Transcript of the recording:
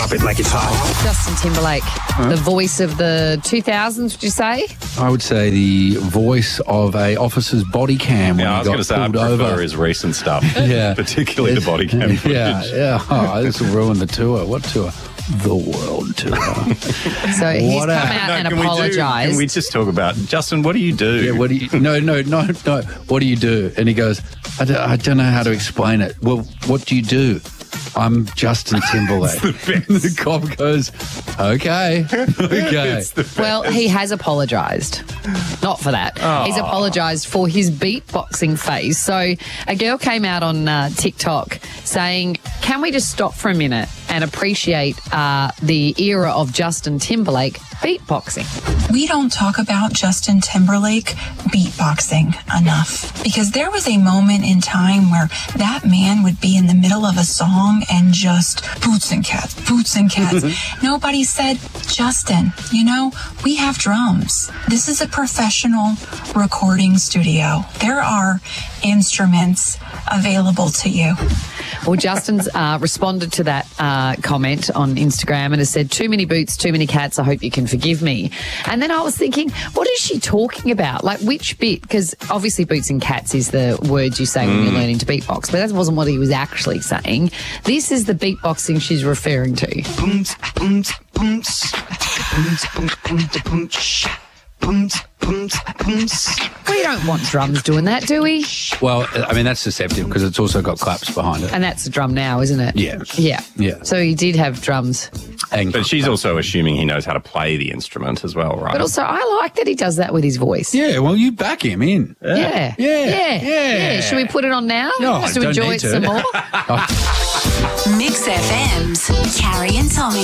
drop it like it's hot. Justin Timberlake, the voice of the 2000s, would you say? I would say the voice of a officer's body cam when Yeah, I he was got going to say I pulled prefer over. his recent stuff. Yeah. Particularly the body cam footage. Yeah. Oh, this will ruin the tour. What tour? The world tour. So he's What come a- out and Can we apologised. just talk about, Justin, what do you do? Yeah, what do you... No. What do you do? And he goes, I don't know how to explain it. Well, what do you do? I'm Justin Timberlake. The cop goes, okay. It's the best. Well, he has apologised. Not for that. He's apologised for his beatboxing face. So a girl came out on TikTok saying, can we just stop for a minute and appreciate the era of Justin Timberlake beatboxing? We don't talk about Justin Timberlake beatboxing enough because there was a moment in time where that man would be in the middle of a song and just boots and cats. Nobody said, Justin, we have drums. This is a professional recording studio. There are instruments available to you. Well, Justin's responded to that comment on Instagram and has said, too many boots, too many cats, I hope you can forgive me. And then I was thinking, what is she talking about? Like, which bit? Because obviously boots and cats is the words you say when you're learning to beatbox, but that wasn't what he was actually saying. This is the beatboxing she's referring to. Booms, booms, booms. Booms, booms, booms, booms. Booms, booms, booms. We don't want drums doing that, do we? Well, I mean, that's deceptive because it's also got claps behind it. And that's the drum now, isn't it? Yeah. Yeah. So he did have drums. And But she's also assuming he knows how to play the instrument as well, right? But also, I like that he does that with his voice. yeah, well, you back him in. Yeah. Should we put it on now? No, Just to don't enjoy need it to. some more? Mix FM's Carrie and Tommy.